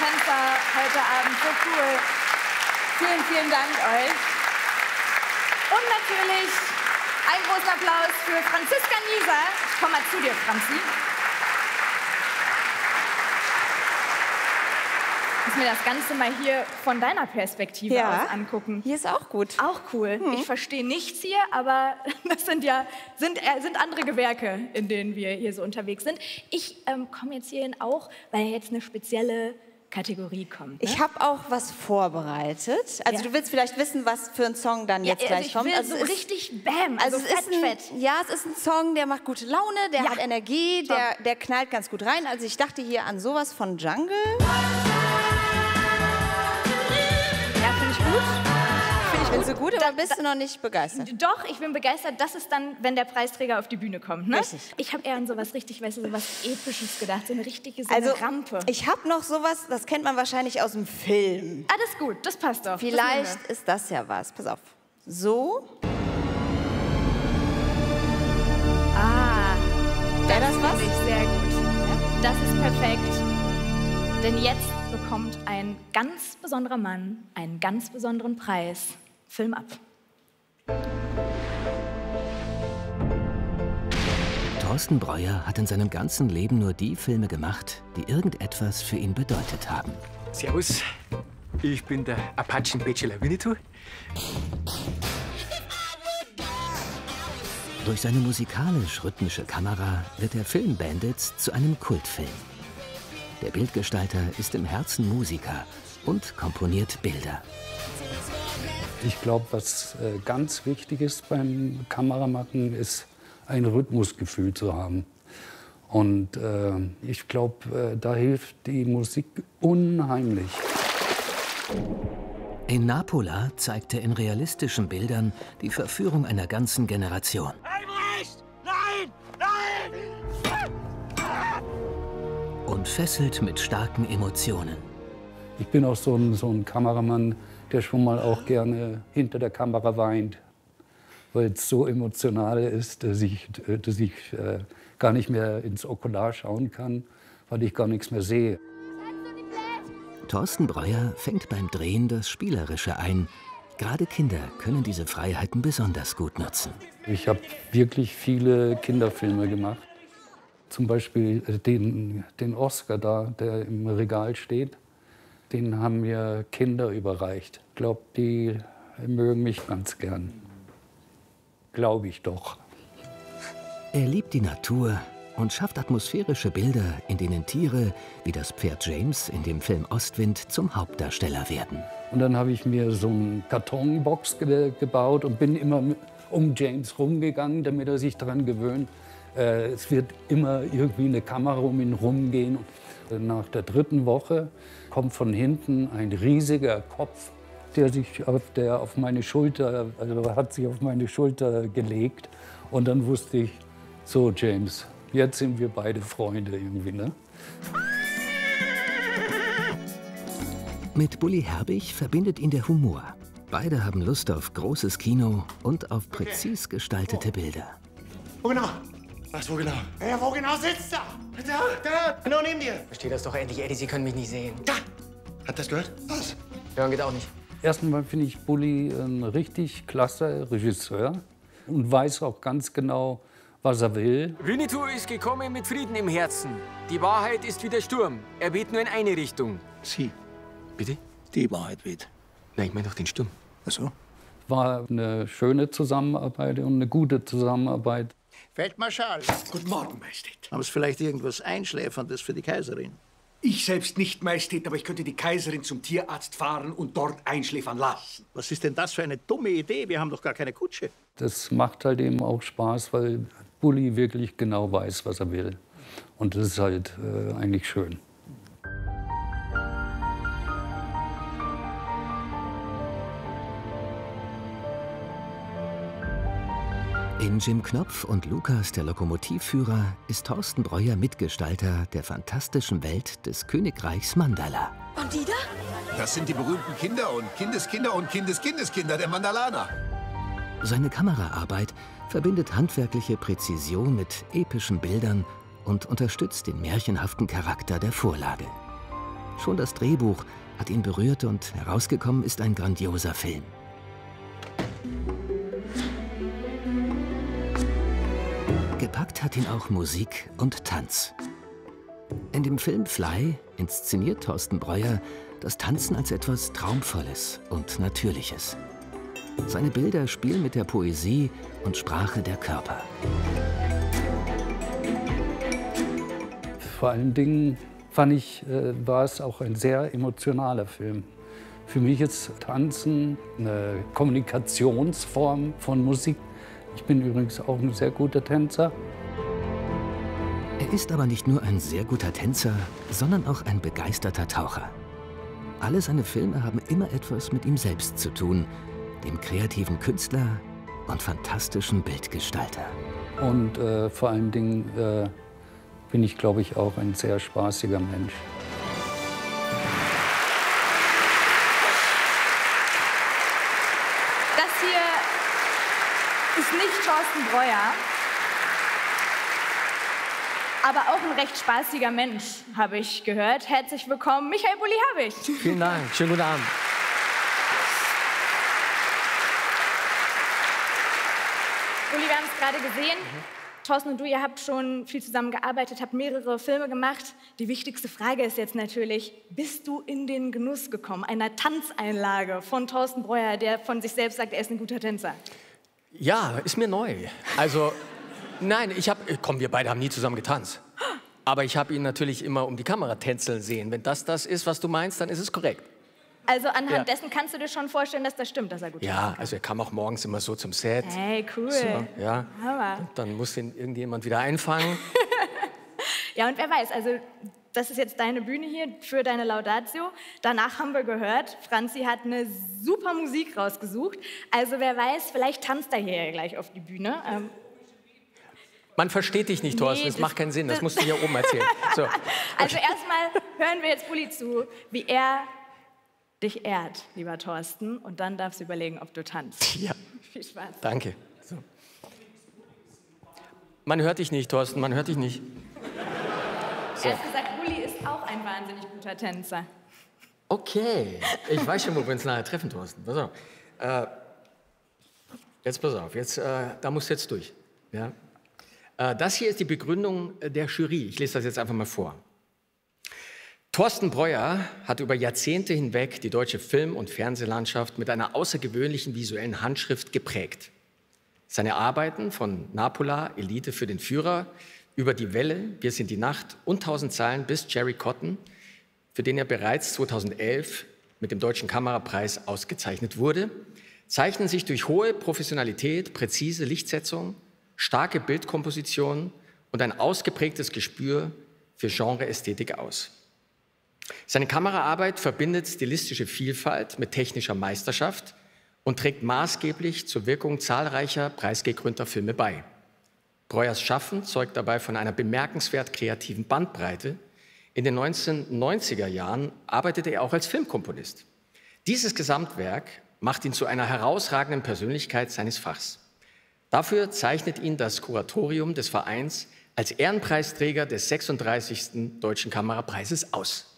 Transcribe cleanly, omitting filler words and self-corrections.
Tänzer heute Abend. So cool. Vielen, vielen Dank euch. Und natürlich einen großen Applaus für Franziska Nieser. Ich komm mal zu dir, Franzi. Ich muss mir das Ganze mal hier von deiner Perspektive aus angucken. Hier ist auch gut. Auch cool. Ich verstehe nichts hier, aber das sind andere Gewerke, in denen wir hier so unterwegs sind. Ich komme jetzt hierhin auch, weil jetzt eine spezielle Kategorie kommt. Ne? Ich habe auch was vorbereitet. Also du willst vielleicht wissen, was für ein Song dann jetzt gleich kommt. Also so richtig Bam, also fett. Ja, es ist ein Song, der macht gute Laune, der hat Energie, der knallt ganz gut rein. Also ich dachte hier an sowas von Jungle. Ja, finde ich gut. Findest du gut, aber bist du noch nicht begeistert? Doch, ich bin begeistert. Das ist dann, wenn der Preisträger auf die Bühne kommt. Ne? Richtig. Ich habe eher an sowas richtig, weißt du, sowas Episches gedacht. So eine richtige eine Rampe. Ich habe noch sowas, das kennt man wahrscheinlich aus dem Film. Ah, das ist gut, das passt doch. Vielleicht ist das ja was. Pass auf. So. Ah, wäre das was? Finde ich sehr gut. Ja? Das ist perfekt. Denn jetzt bekommt ein ganz besonderer Mann einen ganz besonderen Preis. Film ab. Thorsten Breuer hat in seinem ganzen Leben nur die Filme gemacht, die irgendetwas für ihn bedeutet haben. Servus, ich bin der Apachen-Bachelor Winnetou. Durch seine musikalisch-rhythmische Kamera wird der Film Bandits zu einem Kultfilm. Der Bildgestalter ist im Herzen Musiker und komponiert Bilder. Ich glaube, was ganz wichtig ist beim Kameramachen, ist ein Rhythmusgefühl zu haben. Und ich glaube, da hilft die Musik unheimlich. In Napola zeigt er in realistischen Bildern die Verführung einer ganzen Generation. Albrecht! Nein! Nein! Und fesselt mit starken Emotionen. Ich bin auch so ein Kameramann, der schon mal auch gerne hinter der Kamera weint, weil es so emotional ist, dass ich gar nicht mehr ins Okular schauen kann, weil ich gar nichts mehr sehe. Thorsten Breuer fängt beim Drehen das Spielerische ein. Gerade Kinder können diese Freiheiten besonders gut nutzen. Ich habe wirklich viele Kinderfilme gemacht. Zum Beispiel den Oscar da, der im Regal steht. Den haben mir Kinder überreicht. Ich glaube, die mögen mich ganz gern. Glaube ich doch. Er liebt die Natur und schafft atmosphärische Bilder, in denen Tiere wie das Pferd James in dem Film Ostwind zum Hauptdarsteller werden. Und dann habe ich mir so eine Kartonbox gebaut und bin immer um James rumgegangen, damit er sich daran gewöhnt. Es wird immer irgendwie eine Kamera um ihn rumgehen. Nach der 3. Woche kommt von hinten ein riesiger Kopf, der auf meine Schulter, also hat sich auf meine Schulter gelegt. Und dann wusste ich, so James, jetzt sind wir beide Freunde irgendwie, ne? Mit Bully Herbig verbindet ihn der Humor. Beide haben Lust auf großes Kino und auf präzis gestaltete Bilder. Wo genau? Was, wo genau? Ja, wo genau sitzt er? Da, genau neben dir. Versteh das doch endlich, Eddie, Sie können mich nicht sehen. Da! Hat das gehört? Was? Hören geht auch nicht. Erstmal finde ich Bully ein richtig klasse Regisseur und weiß auch ganz genau, was er will. Winnetou ist gekommen mit Frieden im Herzen. Die Wahrheit ist wie der Sturm. Er weht nur in eine Richtung. Sie. Bitte? Die Wahrheit weht. Nein, ich meine doch den Sturm. Ach so. War eine schöne Zusammenarbeit und eine gute Zusammenarbeit. Feldmarschall. Guten Morgen, Majestät. Haben Sie vielleicht irgendwas Einschläferndes für die Kaiserin? Ich selbst nicht, Majestät, aber ich könnte die Kaiserin zum Tierarzt fahren und dort einschläfern lassen. Was ist denn das für eine dumme Idee? Wir haben doch gar keine Kutsche. Das macht halt eben auch Spaß, weil Bully wirklich genau weiß, was er will. Und das ist halt eigentlich schön. In Jim Knopf und Lukas, der Lokomotivführer, ist Thorsten Breuer Mitgestalter der fantastischen Welt des Königreichs Mandala. Und die da? Das sind die berühmten Kinder und Kindeskinder und Kindeskinder der Mandalaner. Seine Kameraarbeit verbindet handwerkliche Präzision mit epischen Bildern und unterstützt den märchenhaften Charakter der Vorlage. Schon das Drehbuch hat ihn berührt und herausgekommen ist ein grandioser Film. Gepackt hat ihn auch Musik und Tanz. In dem Film Fly inszeniert Thorsten Breuer das Tanzen als etwas Traumvolles und Natürliches. Seine Bilder spielen mit der Poesie und Sprache der Körper. Vor allen Dingen fand ich, war es auch ein sehr emotionaler Film. Für mich ist Tanzen eine Kommunikationsform von Musik. Ich bin übrigens auch ein sehr guter Tänzer. Er ist aber nicht nur ein sehr guter Tänzer, sondern auch ein begeisterter Taucher. Alle seine Filme haben immer etwas mit ihm selbst zu tun, dem kreativen Künstler und fantastischen Bildgestalter. Und vor allen Dingen bin ich, glaube ich, auch ein sehr spaßiger Mensch. Das hier ist nicht Thorsten Breuer, aber auch ein recht spaßiger Mensch, habe ich gehört. Herzlich willkommen, Michael Bulli-Herbig. Vielen Dank, schönen guten Abend. Bulli, wir haben es gerade gesehen. Thorsten und du, ihr habt schon viel zusammengearbeitet, habt mehrere Filme gemacht. Die wichtigste Frage ist jetzt natürlich, bist du in den Genuss gekommen einer Tanzeinlage von Thorsten Breuer, der von sich selbst sagt, er ist ein guter Tänzer? Ja, ist mir neu. Also, nein, komm, wir beide haben nie zusammen getanzt. Aber ich habe ihn natürlich immer um die Kamera tänzeln sehen. Wenn das ist, was du meinst, dann ist es korrekt. Also anhand dessen kannst du dir schon vorstellen, dass das stimmt, dass er gut tanzt? Ja, also er kam auch morgens immer so zum Set. Hey, cool. So, ja. Hammer. Und dann muss ihn irgendjemand wieder einfangen. Ja, und wer weiß, also das ist jetzt deine Bühne hier für deine Laudatio. Danach haben wir gehört, Franzi hat eine super Musik rausgesucht. Also wer weiß, vielleicht tanzt er hier ja gleich auf die Bühne. Man versteht dich nicht, Thorsten, das macht keinen Sinn, das musst du hier oben erzählen. So. Also erstmal hören wir jetzt Bulli zu, wie er dich ehrt, lieber Thorsten, und dann darfst du überlegen, ob du tanzt. Ja. Viel Spaß. Danke. So. Man hört dich nicht, Thorsten, man hört dich nicht. So. Er hat gesagt, Bulli ist auch ein wahnsinnig guter Tänzer. Okay, ich weiß schon, wo wir uns nachher treffen, Thorsten. Pass auf. Jetzt pass auf, da musst du jetzt durch. Ja? Das hier ist die Begründung der Jury. Ich lese das jetzt einfach mal vor. Thorsten Breuer hat über Jahrzehnte hinweg die deutsche Film- und Fernsehlandschaft mit einer außergewöhnlichen visuellen Handschrift geprägt. Seine Arbeiten von Napola, Elite für den Führer, über die Welle, Wir sind die Nacht und 1000 Zeilen bis Jerry Cotton, für den er bereits 2011 mit dem Deutschen Kamerapreis ausgezeichnet wurde, zeichnen sich durch hohe Professionalität, präzise Lichtsetzung, starke Bildkomposition und ein ausgeprägtes Gespür für Genreästhetik aus. Seine Kameraarbeit verbindet stilistische Vielfalt mit technischer Meisterschaft und trägt maßgeblich zur Wirkung zahlreicher preisgekrönter Filme bei. Breuers Schaffen zeugt dabei von einer bemerkenswert kreativen Bandbreite. In den 1990er Jahren arbeitete er auch als Filmkomponist. Dieses Gesamtwerk macht ihn zu einer herausragenden Persönlichkeit seines Fachs. Dafür zeichnet ihn das Kuratorium des Vereins als Ehrenpreisträger des 36. Deutschen Kamerapreises aus.